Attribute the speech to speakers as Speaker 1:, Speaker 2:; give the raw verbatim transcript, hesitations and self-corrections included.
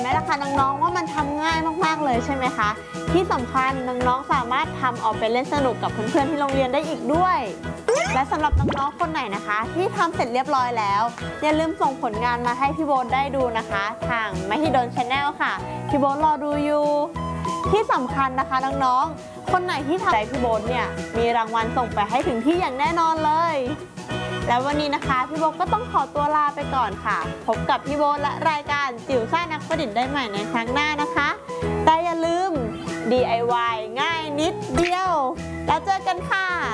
Speaker 1: แม้ราคาน้องๆว่ามันทำง่ายมากๆเลยใช่ไหมคะที่สำคัญน้องๆสามารถทำออกไปเล่นสนุกกับเพื่อนๆที่โรงเรียนได้อีกด้วยและสำหรับน้องๆคนไหนนะคะที่ทำเสร็จเรียบร้อยแล้วอย่าลืมส่งผลงานมาให้พี่โบ๊ทได้ดูนะคะทางมหิดล Channel ค่ะพี่โบ๊ทรอดูอยู่ที่สำคัญนะคะน้องๆคนไหนที่ทำใจพี่โบ๊ทเนี่ยมีรางวัลส่งไปให้ถึงที่อย่างแน่นอนเลยแล้ววันนี้นะคะพี่โบ๊ทก็ต้องขอตัวลาไปก่อนค่ะพบกับพี่โบ๊ทและรายการจิ๋วซ่านักประดิษฐ์ได้ใหม่ในครั้งหน้านะคะแต่อย่าลืม ดี ไอ วาย ง่ายนิดเดียวแล้วเจอกันค่ะ